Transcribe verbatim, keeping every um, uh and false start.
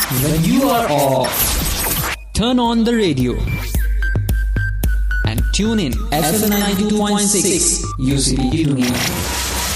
When you are off, turn on the radio and tune in F M ninety-two point six U C B tuning.